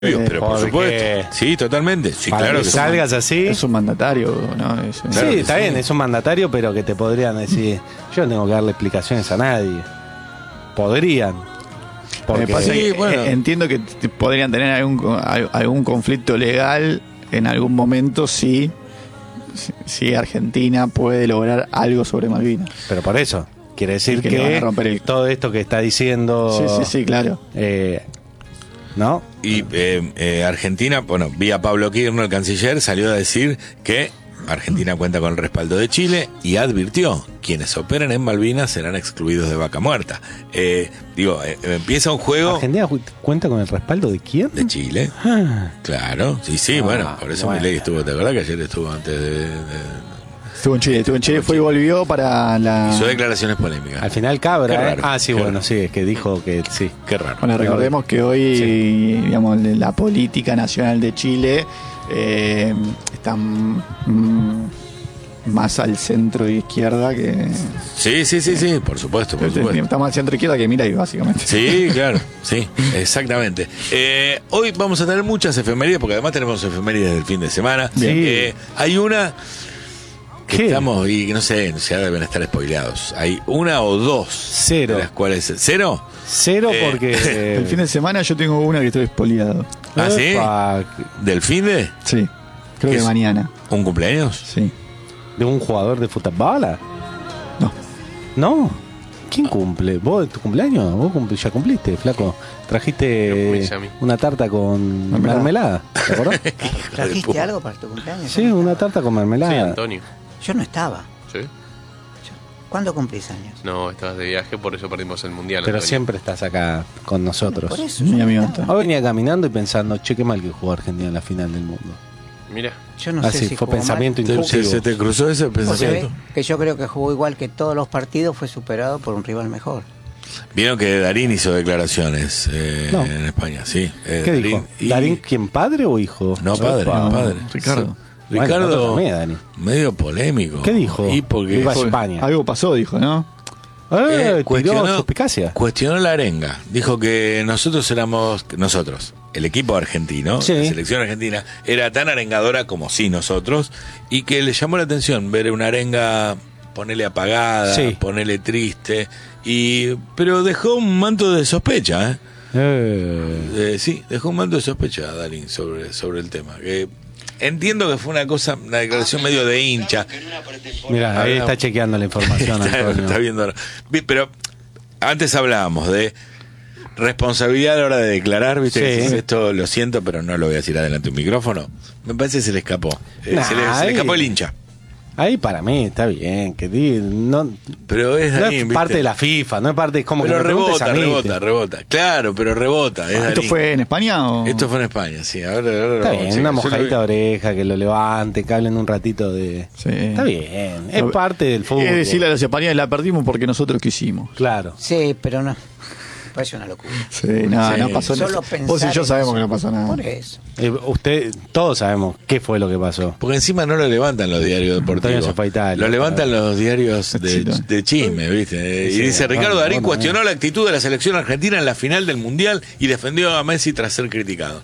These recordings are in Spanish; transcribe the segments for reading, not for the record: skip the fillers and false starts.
Pero por supuesto. Sí, totalmente. Sí, Para claro que que salgas así. Es un mandatario, ¿no? Claro Sí, que está sí. bien, es un mandatario, pero que te podrían decir, yo no tengo que darle explicaciones a nadie. Podrían. Me pasa Sí, que, bueno. entiendo que podrían tener algún conflicto legal en algún momento si Argentina puede lograr algo sobre Malvinas. Pero por eso, quiere decir Que le van a que romper el- todo esto que está diciendo... Sí, claro. ¿No? Y Argentina, bueno, vía Pablo Kirchner, el canciller, salió a decir que Argentina cuenta con el respaldo de Chile y quienes operen en Malvinas serán excluidos de Vaca Muerta. Empieza un juego ¿Argentina cuenta con el respaldo de quién? de Chile. Ah, Claro, sí, bueno, por eso bueno. Milei estuvo, ¿te acordás que ayer estuvo antes de Estuvo en Chile, fue y volvió para la... hizo declaraciones polémicas? al final Qué Cabra, raro, Ah, sí, qué bueno, raro. sí, es que dijo que sí. Qué raro. Bueno, recordemos que hoy, digamos, la política nacional de Chile está más al centro de izquierda que... Sí, por supuesto, por supuesto. Está más al centro de izquierda que Milei, básicamente. Sí, claro, sí, exactamente. Hoy vamos a tener muchas efemérides, porque además tenemos efemérides del fin de semana. Bien. Hay una que ¿Qué? estamos, y que no sé, ya deben estar spoileados. Hay una o dos. Cero. De las cuales, ¿cero? Cero porque... El fin de semana yo tengo una que estoy espoliado. ¿Ah, sí? Epa, ¿Del fin de? Sí, creo que ¿Es? mañana. ¿Un cumpleaños? Sí. ¿De un jugador de fútbol? No. ¿No? ¿Quién cumple? ¿Vos tu cumpleaños? ¿Vos ya cumpliste, flaco? Yo Trajiste cumplí a mí. una tarta con mermelada, ¿te acordás? ¿Trajiste algo para tu cumpleaños? Sí, una tarta con Sí, mermelada. Antonio. Yo no estaba. ¿Sí? ¿Cuándo cumplís años? No, estabas de viaje, por eso perdimos el mundial. Pero Antonio. siempre estás acá con nosotros. Por eso. Mi yo no amigo estaba. está. Hoy venía caminando y pensando, che, qué mal que jugó Argentina en la final del mundo. Mira, Yo no Ah, sé sí, si fue jugó pensamiento mal. intrusivo. ¿Se te cruzó ese Vos sabés pensamiento? que yo creo que jugó igual que todos los partidos, fue superado por un rival mejor. Vieron que Darín hizo declaraciones No. en España, sí. ¿Qué dijo? y- ¿Darín quién, padre o hijo? No, padre, Opa. padre. Ricardo. Bueno, Ricardo, nosotros también, Dani. medio polémico. ¿Qué dijo? Y porque Viva España. Algo pasó, dijo, ¿no? Tiró suspicacia. cuestionó la arenga. Dijo que nosotros, el equipo argentino, Sí. la selección argentina, era tan arengadora como sí nosotros, y que le llamó la atención ver una arenga, ponerle apagada, Sí. ponerle triste, pero dejó un manto de sospecha, sí, dejó un manto de sospecha, Darín, sobre el tema. Entiendo que fue una declaración medio de hincha. Mira, ahí está chequeando la información, Antonio. Está viendo. Pero antes hablábamos de responsabilidad a la hora de declarar, ¿viste? Sí. Que decís, esto lo siento, pero no lo voy a decir adelante de un micrófono. Me parece que se le escapó. Nah, se le escapó el hincha. Ahí para mí está bien, que no Pero es es Darín, ¿viste? parte de la FIFA, no es parte, es como Pero que me preguntes a rebota. mí. Claro, pero rebota. Es ¿Esto Darín. fue en España o...? Esto fue en España, sí. Ahora Está vamos, bien, sí, una yo lo mojadita vi. de oreja, que lo levante, que hablen un ratito de... Sí. Está bien, es parte del fútbol. Es decirle a los españoles, la perdimos porque nosotros quisimos. Claro. Sí, pero no. Parece una locura. Sí, no, Sí. no pasó nada. Solo Vos y pensar yo en sabemos eso. que no pasó nada. Por eso. Todos sabemos qué fue lo que pasó. Porque encima no lo levantan los diarios Antonio deportivos. se fue a Italia. Lo levantan los diarios Sí. de chisme, ¿viste? Y Sí, dice, Ricardo bueno, Darín bueno, cuestionó la actitud de la selección argentina en la final del Mundial y defendió a Messi tras ser criticado.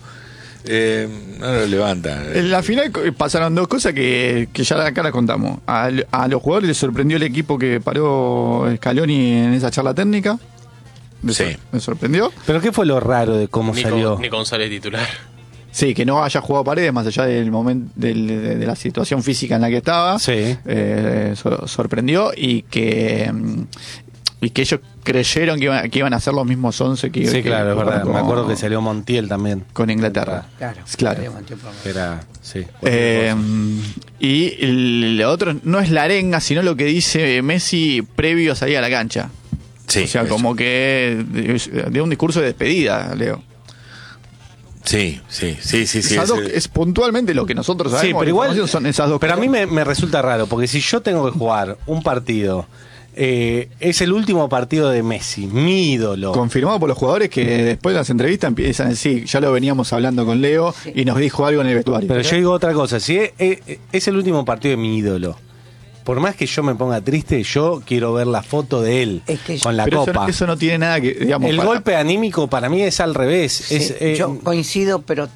No lo levantan. En la final pasaron dos cosas que ya acá las contamos. A los jugadores les sorprendió el equipo que paró Scaloni en esa charla técnica. Sí. Me sorprendió. Pero ¿qué fue lo raro de cómo salió? Nico González titular. Sí, que no haya jugado Paredes, más allá del momento de la situación física en la que estaba. Sí. Sorprendió y que ellos creyeron que iban a ser los mismos 11 que Sí, claro, es verdad. con- Me acuerdo que salió Montiel también. con Inglaterra. Claro. Claro. Había un tiempo más. Que era, sí. Y lo otro no es la arenga, sino lo que dice Messi previo a salir a la cancha. Sí, O sea, eso. como que de un discurso de despedida, Leo. Sí. Esas dos- es puntualmente lo que nosotros sabemos. Sí, pero la igual información son esas dos pero a cosas. mí me resulta raro, porque si yo tengo que jugar un partido, es el último partido de Messi, mi ídolo. Confirmado por los jugadores que después de las entrevistas empiezan a decir, ya lo veníamos hablando con Leo y nos dijo algo en el vestuario. Pero yo digo otra cosa, si es el último partido de mi ídolo, por más que yo me ponga triste, yo quiero ver la foto de él Es que con la Pero copa. eso no tiene nada que, digamos, El golpe anímico para mí es al revés. Sí, Es, yo coincido, pero